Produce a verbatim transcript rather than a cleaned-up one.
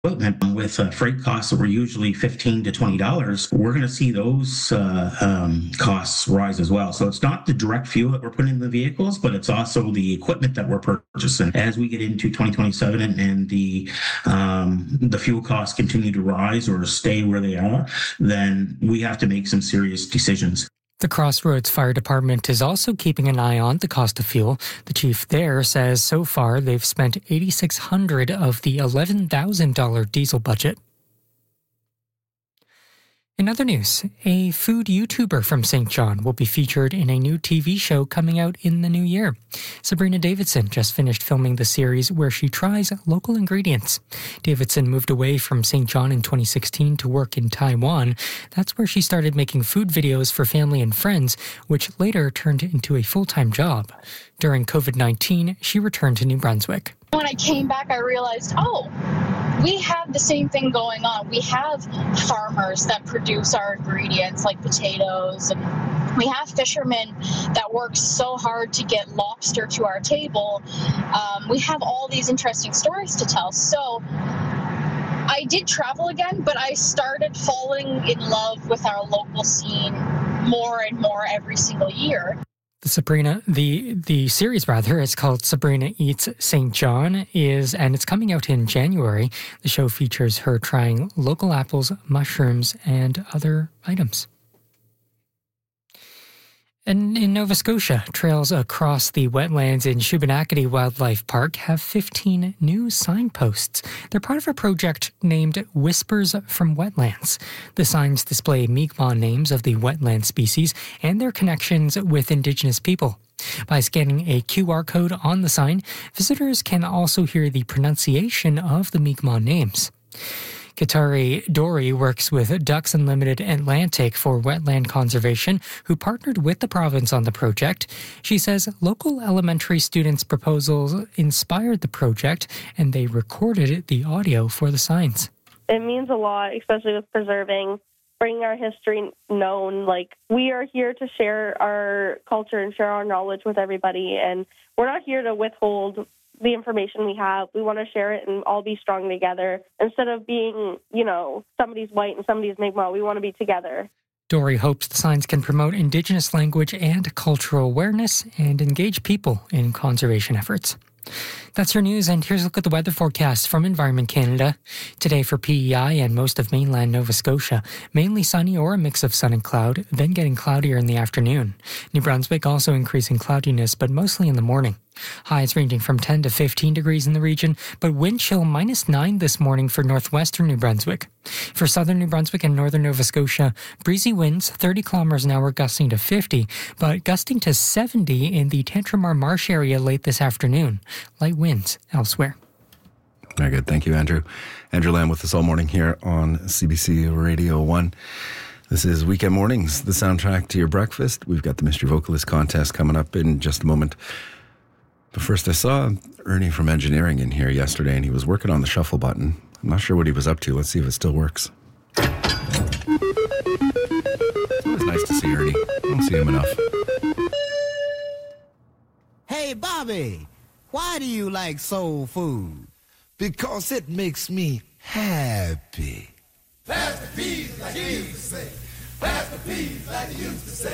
equipment with uh, freight costs that were usually fifteen to twenty dollars, we're going to see those uh, um, costs rise as well. So it's not the direct fuel that we're putting in the vehicles, but it's also the equipment that we're purchasing. As we get into twenty twenty-seven and, and the um, the fuel costs continue to rise or stay where they are, then we have to make some serious decisions. The Crossroads Fire Department is also keeping an eye on the cost of fuel. The chief there says so far they've spent eight thousand six hundred dollars of the eleven thousand dollars diesel budget. In other news, a food YouTuber from Saint John will be featured in a new T V show coming out in the new year. Sabrina Davidson just finished filming the series where she tries local ingredients. Davidson moved away from Saint John in twenty sixteen to work in Taiwan. That's where she started making food videos for family and friends, which later turned into a full-time job. During covid nineteen, she returned to New Brunswick. When I came back, I realized, oh, we have the same thing going on. We have farmers that produce our ingredients like potatoes, and we have fishermen that work so hard to get lobster to our table. Um, we have all these interesting stories to tell. So I did travel again, but I started falling in love with our local scene more and more every single year. The Sabrina, the the series rather, is called Sabrina Eats Saint John, is and it's coming out in January. The show features her trying local apples, mushrooms, and other items. And in Nova Scotia, trails across the wetlands in Shubenacadie Wildlife Park have fifteen new signposts. They're part of a project named Whispers from Wetlands. The signs display Mi'kmaq names of the wetland species and their connections with Indigenous people. By scanning a Q R code on the sign, visitors can also hear the pronunciation of the Mi'kmaq names. Katari Dory works with Ducks Unlimited Atlantic for wetland conservation, who partnered with the province on the project. She says local elementary students' proposals inspired the project, and they recorded the audio for the signs. It means a lot, especially with preserving, bringing our history known. Like, we are here to share our culture and share our knowledge with everybody, and we're not here to withhold the information we have. We want to share it and all be strong together. Instead of being, you know, somebody's white and somebody's Mi'kmaq, we want to be together. Dory hopes the signs can promote Indigenous language and cultural awareness and engage people in conservation efforts. That's your news, and here's a look at the weather forecast from Environment Canada. Today for P E I and most of mainland Nova Scotia, mainly sunny or a mix of sun and cloud, then getting cloudier in the afternoon. New Brunswick also increasing cloudiness, but mostly in the morning. Highs ranging from ten to fifteen degrees in the region, but wind chill minus nine this morning for northwestern New Brunswick. For southern New Brunswick and northern Nova Scotia, breezy winds thirty kilometers an hour gusting to fifty, but gusting to seventy in the Tantramar Marsh area late this afternoon. Light winds elsewhere. Very good. Thank you, Andrew. Andrew Lamb with us all morning here on C B C Radio one. This is Weekend Mornings, the soundtrack to your breakfast. We've got the Mystery Vocalist contest coming up in just a moment. But first, I saw Ernie from engineering in here yesterday, and he was working on the shuffle button. I'm not sure what he was up to. Let's see if it still works. It's always nice to see Ernie. I don't see him enough. Hey, Bobby, why do you like soul food? Because it makes me happy. Pass the peas like you used to say. Pass the peas like you used to say.